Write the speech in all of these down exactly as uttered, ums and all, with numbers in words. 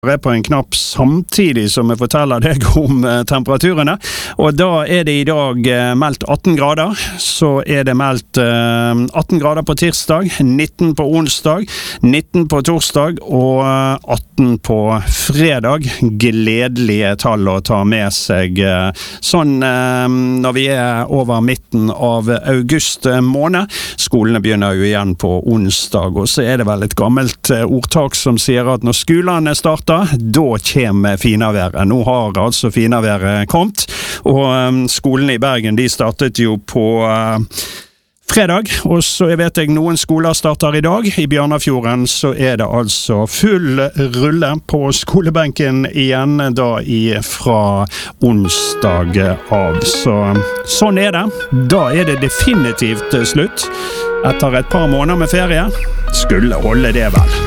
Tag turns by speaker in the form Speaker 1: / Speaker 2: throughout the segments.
Speaker 1: på en knapp samtidig som jeg forteller deg om eh, temperaturene, og da er det i dag eh, meldt atten grader, så er det meldt eh, atten grader på tirsdag, nitten på onsdag, nitten på torsdag og atten på fredag. Gledelige tall å ta med seg eh, sånn eh, når vi er over midten av august måned. Skolene begynner jo igjen på onsdag, og så er det vel et gammelt eh, ordtak som sier at når skolene starter, da kommer finaværet. Nå har altså finaværet kommet, og um, skolen i Bergen, de startet jo på uh, fredag, og så jeg vet jeg noen skoler starter i dag. I Bjørnafjorden så er det altså full rulle på skolebenken igjen da i fra onsdag av. Så sånn er det. Da er det definitivt slutt. Etter et par måneder med ferie skulle holde det vel.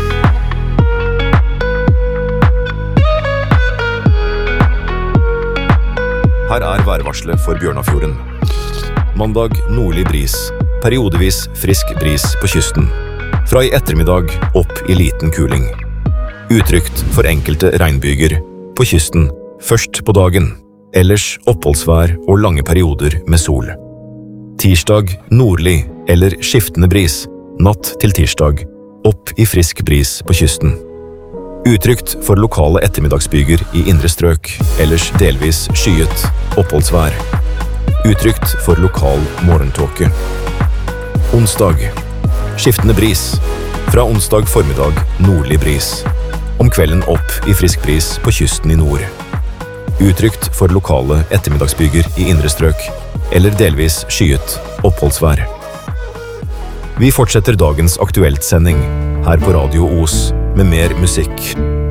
Speaker 2: Her er værvarselet for Bjørnafjorden. Mandag nordlig bris, periodevis frisk bris på kysten. Fra i ettermiddag opp i liten kuling. Utrygt for enkelte regnbyger på kysten, først på dagen. Ellers oppholdsvær og lange perioder med sol. Tirsdag nordlig eller skiftende bris, natt til tirsdag, opp i frisk bris på kysten. Utrygt for lokale ettermiddagsbyger i indre strøk, ellers delvis skyet, oppholdsvær. Utrygt for lokal morgentåke. Onsdag. Skiftende bris. Fra onsdag formiddag nordlig bris. Om kvelden opp i frisk bris på kysten i nord. Utrygt for lokale ettermiddagsbyger i indre strøk, eller delvis skyet, oppholdsvær. Vi fortsetter dagens aktuelt sending her på Radio Os med mer musikk.